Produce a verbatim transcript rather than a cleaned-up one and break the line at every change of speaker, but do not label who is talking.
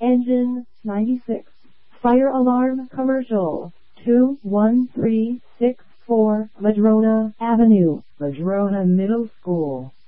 Engine ninety-six. Fire alarm commercial. two one three six four Madrona Avenue, Madrona Middle School.